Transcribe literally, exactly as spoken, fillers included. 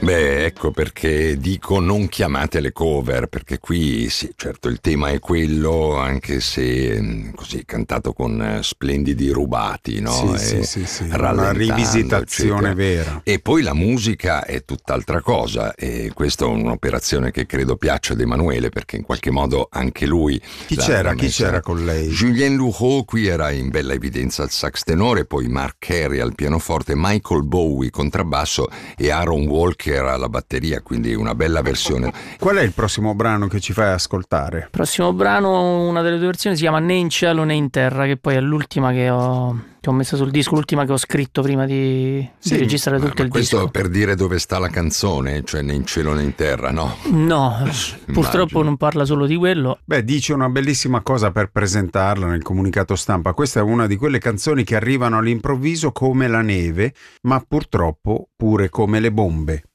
Beh, ecco perché dico non chiamate le cover, perché qui sì, certo il tema è quello, anche se mh, così cantato con eh, splendidi rubati, no? Sì, sì, E sì, sì, una rallentando, rivisitazione eccetera. vera. E poi la musica è tutt'altra cosa, e questa è un'operazione che credo piaccia ad Emanuele, perché in qualche modo anche lui Chi l'ha, c'era? l'ha Chi messa. c'era con lei? Julien Loureau qui era in bella evidenza al sax tenore, poi Mark Carey al pianoforte, Michael Bowie contrabbasso e Aaron Walker alla batteria, quindi una bella versione. Qual è il prossimo brano che ci fai ascoltare? Prossimo brano, una delle due versioni, si chiama Né in cielo né in terra, che poi è l'ultima che ho, che ho messo sul disco, l'ultima che ho scritto prima di, Sì, di registrare Ma, tutto ma il questo disco. per dire dove sta la canzone, cioè né in cielo né in terra, no? No, purtroppo Immagino. non parla solo di quello. Beh, dice una bellissima cosa per presentarla nel comunicato stampa. Questa è una di quelle canzoni che arrivano all'improvviso come la neve, ma purtroppo pure come le bombe.